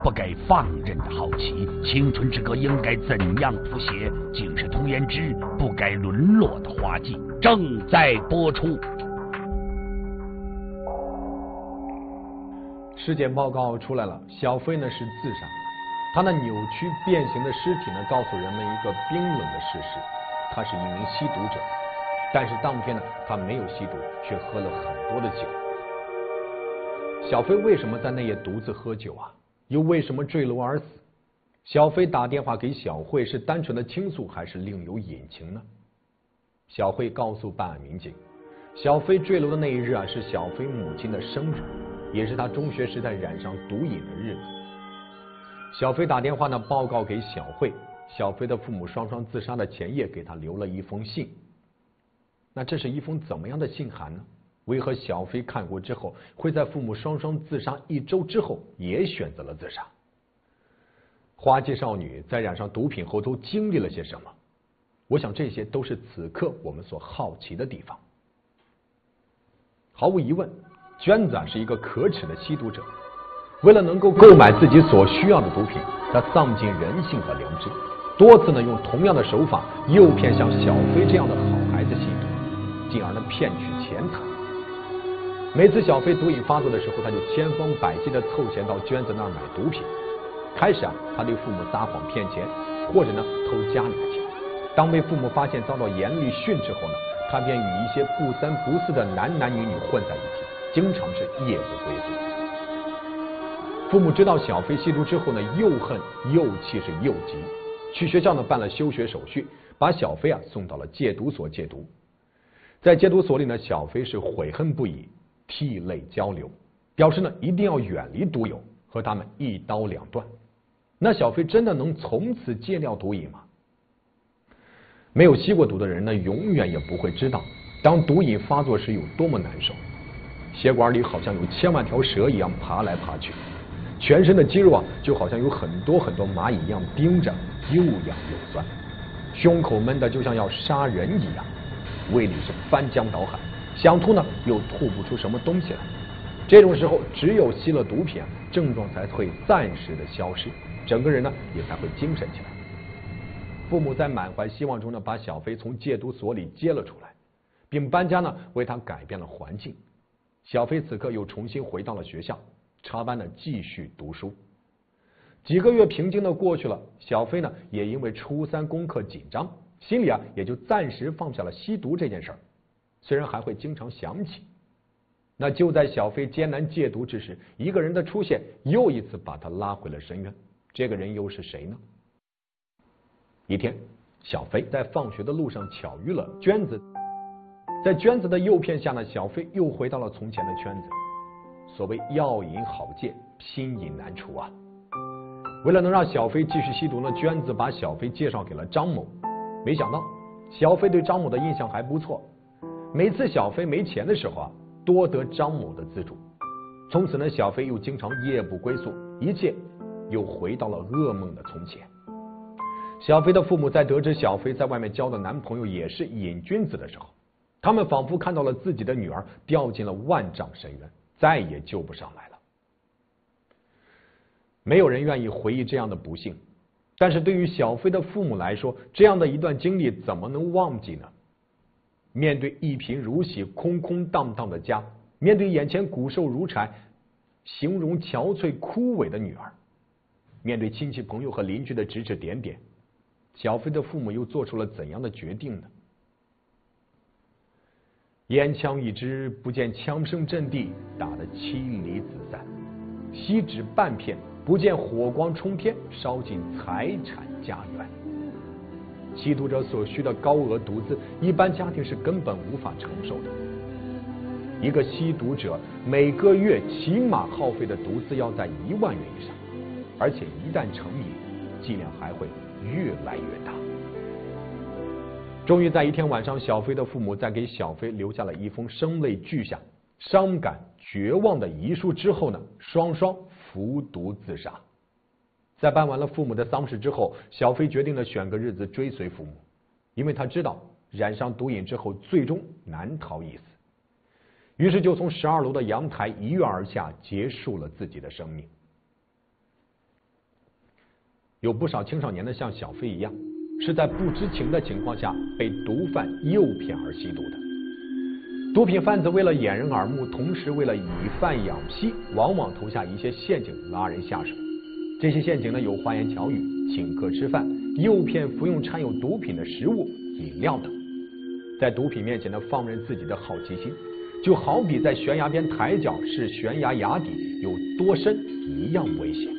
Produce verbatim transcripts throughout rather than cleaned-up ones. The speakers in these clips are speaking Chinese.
不该放任的好奇，青春之歌应该怎样谱写？警世童言之不该沦落的滑稽正在播出。 尸检报告出来了，小飞呢是自杀。他那扭曲变形的尸体呢，告诉人们一个冰冷的事实：他是一名吸毒者。但是当天呢，他没有吸毒，却喝了很多的酒。小飞为什么在那夜独自喝酒啊？又为什么坠楼而死？小飞打电话给小慧是单纯的倾诉，还是另有隐情呢？小慧告诉办案民警，小飞坠楼的那一日啊，是小飞母亲的生日，也是他中学时代染上毒瘾的日子。小飞打电话呢，报告给小慧，小飞的父母双双自杀的前夜给他留了一封信。那这是一封怎么样的信函呢？为何小飞看过之后，会在父母双双自杀一周之后也选择了自杀？花季少女在染上毒品后都经历了些什么？我想这些都是此刻我们所好奇的地方。毫无疑问，娟子啊是一个可耻的吸毒者。为了能够购买自己所需要的毒品，他丧尽人性和良知，多次呢用同样的手法诱骗像小飞这样的好孩子吸毒，进而呢骗取钱财。每次小飞毒瘾发作的时候，他就千方百计的凑钱到娟子那儿买毒品。开始啊，他对父母撒谎骗钱，或者呢偷家里的钱。当被父母发现遭到严厉训斥后呢，他便与一些不三不四的男男女女混在一起，经常是夜不归宿。父母知道小飞吸毒之后呢，又恨又气是又急，去学校呢办了休学手续，把小飞啊送到了戒毒所戒毒。在戒毒所里呢，小飞是悔恨不已，涕泪交流，表示呢一定要远离毒友，和他们一刀两断。那小飞真的能从此戒掉毒瘾吗？没有吸过毒的人呢，永远也不会知道，当毒瘾发作时有多么难受。血管里好像有千万条蛇一样爬来爬去，全身的肌肉啊，就好像有很多很多蚂蚁一样盯着，又痒又酸，胸口闷的就像要杀人一样，胃里是翻江倒海，想吐呢又吐不出什么东西来。这种时候，只有吸了毒品，症状才会暂时的消失，整个人呢也才会精神起来。父母在满怀希望中呢，把小飞从戒毒所里接了出来，并搬家呢为他改变了环境。小飞此刻又重新回到了学校，插班呢继续读书。几个月平静的过去了，小飞呢也因为初三功课紧张，心里啊也就暂时放下了吸毒这件事儿，虽然还会经常想起。那就在小飞艰难戒毒之时，一个人的出现又一次把他拉回了深渊。这个人又是谁呢？一天，小飞在放学的路上巧遇了娟子，在娟子的诱骗下呢，小飞又回到了从前的圈子。所谓药瘾好戒，拼瘾难除啊！为了能让小飞继续吸毒呢，娟子把小飞介绍给了张某。没想到小飞对张某的印象还不错，每次小飞没钱的时候啊，多得张某的资助。从此呢，小飞又经常夜不归宿，一切又回到了噩梦的从前。小飞的父母在得知小飞在外面交的男朋友也是瘾君子的时候，他们仿佛看到了自己的女儿掉进了万丈深渊，再也救不上来了。没有人愿意回忆这样的不幸，但是对于小飞的父母来说，这样的一段经历怎么能忘记呢？面对一贫如洗、空空荡荡的家，面对眼前骨瘦如柴、形容憔悴枯萎的女儿，面对亲戚朋友和邻居的指指点点，小飞的父母又做出了怎样的决定呢？烟枪一支，不见枪声震地，打得妻离子散；锡纸半片，不见火光冲天，烧尽财产家园。吸毒者所需的高额毒资，一般家庭是根本无法承受的。一个吸毒者每个月起码耗费的毒资要在一万元以上，而且一旦成瘾，剂量还会越来越大。终于在一天晚上，小飞的父母在给小飞留下了一封声泪俱下、伤感绝望的遗书之后呢，双双服毒自杀。在办完了父母的丧事之后，小飞决定了选个日子追随父母，因为他知道染上毒瘾之后最终难逃一死，于是就从十二楼的阳台一跃而下，结束了自己的生命。 有不少青少年呢，像小飞一样，是在不知情的情况下被毒贩诱骗而吸毒的。毒品贩子为了掩人耳目，同时为了以贩养吸，往往投下一些陷阱拉人下水。这些陷阱呢，有花言巧语、请客吃饭、诱骗服用掺有毒品的食物、饮料等。在毒品面前呢，放任自己的好奇心，就好比在悬崖边抬脚视悬崖崖底有多深一样危险。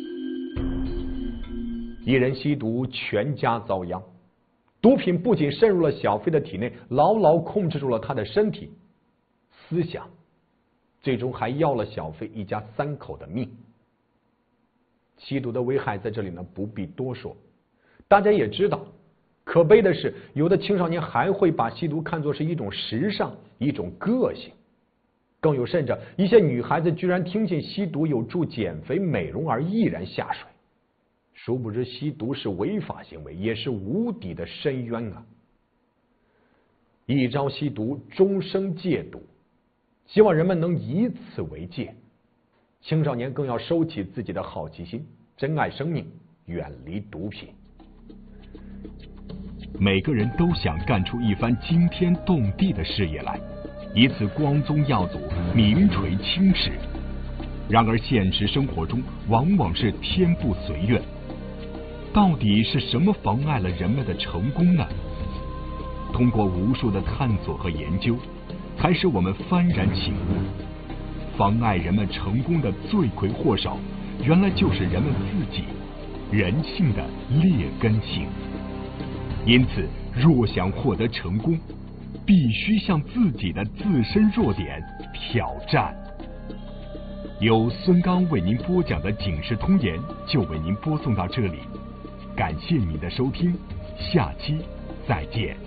一人吸毒，全家遭殃。毒品不仅渗入了小飞的体内，牢牢控制住了他的身体、思想，最终还要了小飞一家三口的命。吸毒的危害在这里呢不必多说，大家也知道。可悲的是，有的青少年还会把吸毒看作是一种时尚、一种个性。更有甚者，一些女孩子居然听信吸毒有助减肥美容而毅然下水。殊不知吸毒是违法行为，也是无底的深渊啊！一朝吸毒，终生戒毒，希望人们能以此为戒。青少年更要收起自己的好奇心，珍爱生命，远离毒品。 每个人都想干出一番惊天动地的事业来，以此光宗耀祖，名垂青史。然而现实生活中往往是天不随愿。到底是什么妨碍了人们的成功呢？通过无数的探索和研究，才使我们幡然醒悟，妨碍人们成功的罪魁祸首，原来就是人们自己，人性的劣根性。因此，若想获得成功，必须向自己的自身弱点挑战。由孙刚为您播讲的《警世通言》就为您播送到这里。感谢您的收听，下期再见。